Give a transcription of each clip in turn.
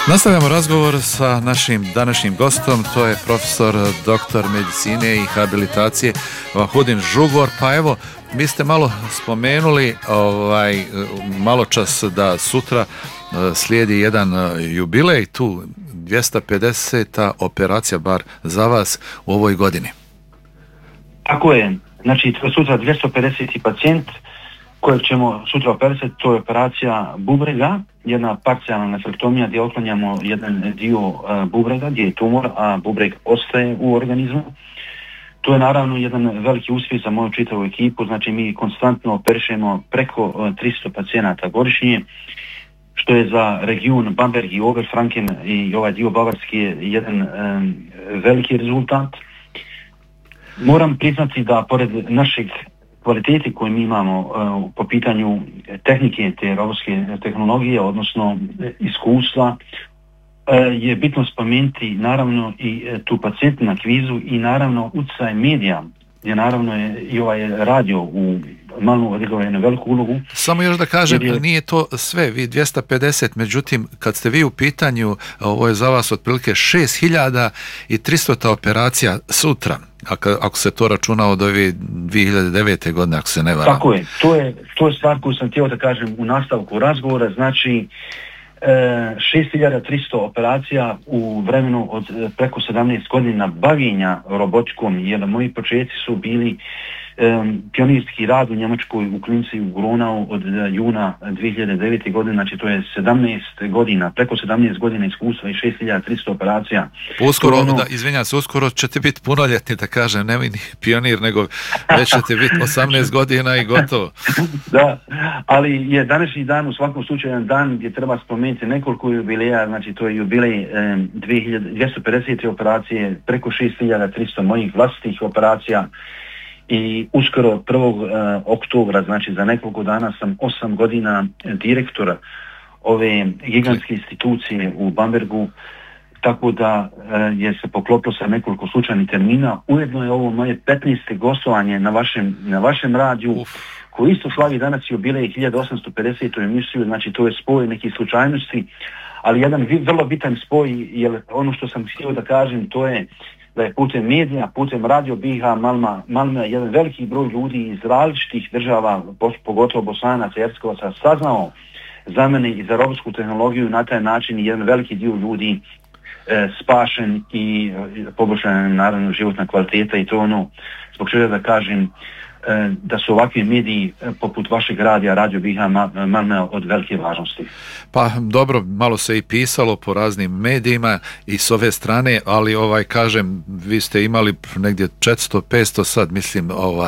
Nastavljamo razgovor sa našim današnjim gostom, to je profesor doktor medicine i habilitacije Vahudin Žugor. Pa evo, vi ste malo spomenuli malo čas da sutra slijedi jedan jubilej, tu 250. operacija bar za vas u ovoj godini. Tako je, znači sutra 250. pacijent kojeg ćemo sutra operisati, to je operacija bubrega, jedna parcijalna nefrektomija gdje otklanjamo jedan dio bubrega gdje je tumor, a bubreg ostaje u organizmu. To je naravno jedan veliki uspjeh za moju čitavu ekipu, znači mi konstantno operišemo preko 300 pacijenata godišnje, što je za region Bamberg i Oberfranken i ovaj dio Bavarski je jedan veliki rezultat. Moram priznati da pored našeg kvaliteti koju mi imamo po pitanju tehnike te robotske tehnologije, odnosno iskustva, je bitno spomenuti naravno i tu pacijent na kvizu i naravno utjecaj medija, gdje naravno je i ovaj radio u Malmu odigrao jednu veliku ulogu. Samo još da kažem, nije to sve, vi 250, međutim kad ste vi u pitanju, ovo je za vas otprilike 6300 operacija sutra, ako se to računa od ove 2009. godine, ako se ne varam. Tako je, to je stvar koju sam htio da kažem u nastavku razgovora, znači 6300 operacija u vremenu od preko 17 godina bavljenja robotikom, jer moji početci su bili pionirski rad u Njemačkoj u klinici u Gronau od juna 2009. godine, znači to je 17 godina, preko 17 godina iskustva i 6300 operacija. Uskoro, izvinjam se, uskoro ćete biti punoljetni, da kažem, ne ni pionir, nego već ćete biti 18 godina i gotovo. Da, ali je današnji dan u svakom slučaju jedan dan gdje treba spomenuti nekoliko jubileja, znači to je jubilej 250 operacije, preko 6300 mojih vlastitih operacija. I uskoro 1. oktobra, znači za nekoliko dana sam 8 godina direktora ove gigantske institucije u Bambergu, tako da je se poklopilo sa nekoliko slučajnih termina. Ujedno je ovo moje 15. gostovanje na vašem radiju, koji isto slavi danas jubilej 1850. emisiju, znači to je spoj nekih slučajnosti, ali jedan vrlo bitan spoj, jer ono što sam htio da kažem, to je da je putem medija, putem Radio BiH Malmö jedan veliki broj ljudi iz različitih država, pogotovo Bosanaca i Hercegovaca, saznao za mene i za robotsku tehnologiju, na taj način jedan veliki dio ljudi spašen i poboljšana naravno životna kvaliteta, i to ono zbog čega da kažem da su ovakvi mediji poput vašeg radija, Radio BiH Malmö, od velike važnosti. Pa dobro, malo se i pisalo po raznim medijima i s ove strane, ali kažem, vi ste imali negdje 400-500 sad, mislim,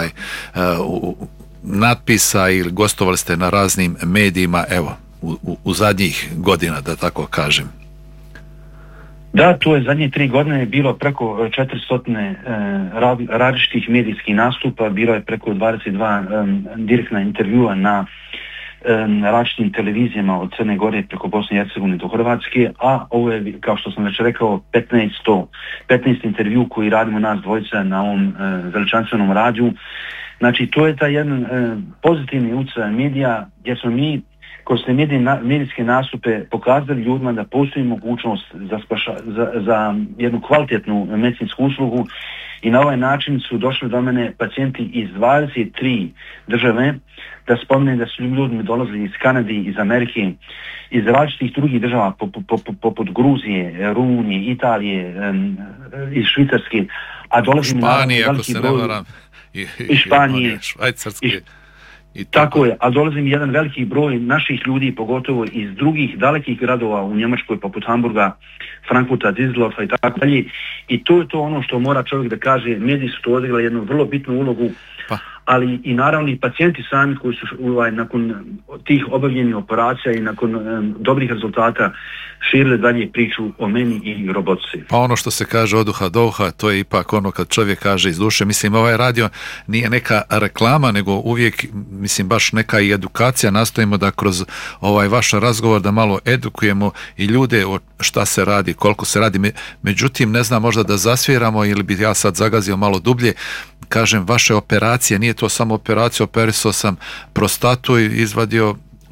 natpisa ili gostovali ste na raznim medijima, evo, u zadnjih godina, da tako kažem. Da, to je zadnje 3 godine bilo preko 400 različitih medijskih nastupa, bilo je preko 22 direktna intervjua na različitim televizijama od Crne Gore preko Bosne i Hercegovine do Hrvatske, a ovo je, kao što sam već rekao, 15 intervju koji radimo nas dvojica na ovom veličanstvenom radiju. Znači, to je taj jedan pozitivni utjecaj medija, gdje smo mi kroz te medijske nastupe pokazali ljudima da postoji mogućnost za jednu kvalitetnu medicinsku uslugu, i na ovaj način su došli do mene pacijenti iz 23 države, da spomenem da su ljudi dolazili iz Kanade, iz Amerike, iz različitih drugih država poput Gruzije, Rumunije, Italije, iz Švicarske, a dolazim Španije, ako se ne varam, i Španije, Švajcarske. Tako je, ali dolazim jedan veliki broj naših ljudi, pogotovo iz drugih dalekih gradova u Njemačkoj, poput Hamburga, Frankfurta, Düsseldorfa i tako dalje. I to je to ono što mora čovjek da kaže, mediji su to odigrali jednu vrlo bitnu ulogu, ali i naravno i pacijenti sami koji su nakon tih obavljenih operacija i nakon dobrih rezultata širili dalje priču o meni i robotici. Pa ono što se kaže od uha do uha, to je ipak ono kad čovjek kaže iz duše. Mislim, ovaj radio nije neka reklama, nego uvijek, mislim, baš neka i edukacija. Nastojimo da kroz ovaj vaš razgovor da malo edukujemo i ljude o šta se radi, koliko se radi. Međutim, ne znam, možda da zasviramo, ili bi ja sad zagazio malo dublje. Kažem, vaše operacije, nije to samo operacija, operisao sam prostatu i izvadio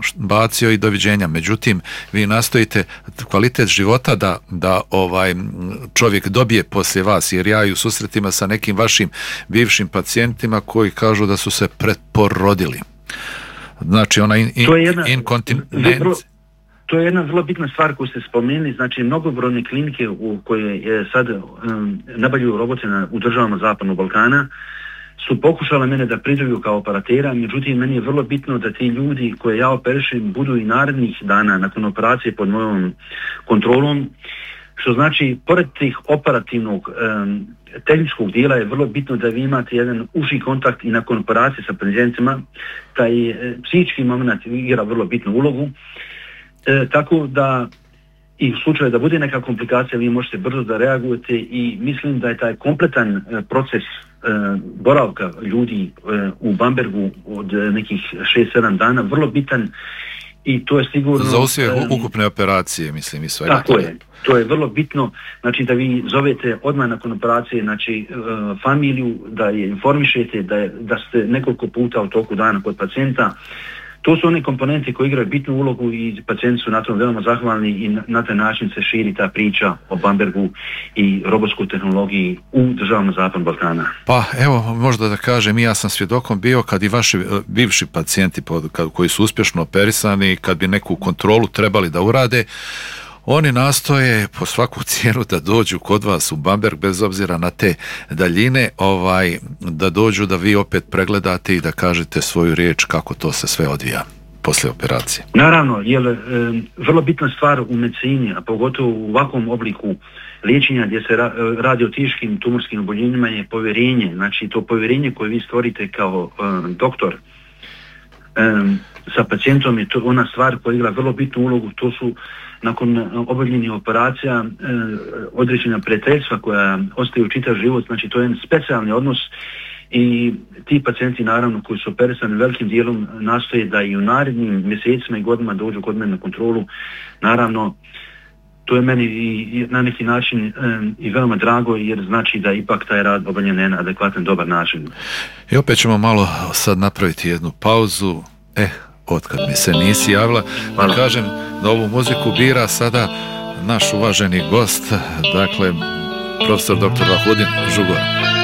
bacio i doviđenja. Međutim, vi nastojite kvalitet života da čovjek dobije poslije vas, jer ja i u susretima sa nekim vašim bivšim pacijentima koji kažu da su se preporodili. Znači, ona inkontinencija. To je jedna vrlo bitna stvar koju ste spomenuli, znači mnogobrojne klinike u koje sad nabavljaju robote u državama Zapadnog Balkana su pokušale mene da pridobiju kao operatera, međutim meni je vrlo bitno da ti ljudi koje ja operišem budu i narednih dana nakon operacije pod mojom kontrolom, što znači pored tih operativnog tehničkog dijela je vrlo bitno da vi imate jedan uži kontakt i nakon operacije sa pacijentima, taj psihički moment igra vrlo bitnu ulogu. Tako da i u slučaju da bude neka komplikacija vi možete brzo da reagujete i mislim da je taj kompletan proces boravka ljudi u Bambergu od nekih 6-7 dana vrlo bitan i to je sigurno... Za uspjeh ukupne operacije, mislim, i svega. Tako je, to je vrlo bitno, znači da vi zovete odmah nakon operacije, znači familiju, da je informišete, da ste nekoliko puta u toku dana kod pacijenta. To su one komponente koje igraju bitnu ulogu i pacijenti su na tom veoma zahvalni i na taj način se širi ta priča o Bambergu i robotskoj tehnologiji u državama Zapadnog Balkana. Pa evo, možda da kažem, ja sam svjedokom bio kad i vaši bivši pacijenti koji su uspješno operisani, kad bi neku kontrolu trebali da urade, oni nastoje po svaku cijenu da dođu kod vas u Bamberg, bez obzira na te daljine, da dođu da vi opet pregledate i da kažete svoju riječ kako to se sve odvija poslije operacije. Naravno, jer vrlo bitna stvar u medicini, a pogotovo u ovakvom obliku liječenja gdje se radi o teškim tumorskim oboljenjima je povjerenje. Znači to povjerenje koje vi stvorite kao doktor sa pacijentom je to ona stvar koja igra vrlo bitnu ulogu. To su nakon obavljenih operacija određena prijateljstva koja ostaju čitav život, znači to je jedan specijalni odnos i ti pacijenti naravno koji su operisani velikim dijelom nastoje da i u narednim mjesecima i godinama dođu kod mene na kontrolu. Naravno, to je meni i na neki način i veoma drago jer znači da ipak taj rad obavljen na adekvatan, dobar način. I opet ćemo malo sad napraviti jednu pauzu. Otkad mi se nisi javila, da kažem da ovu muziku bira sada naš uvaženi gost, dakle profesor dr. Vahudin Žugor.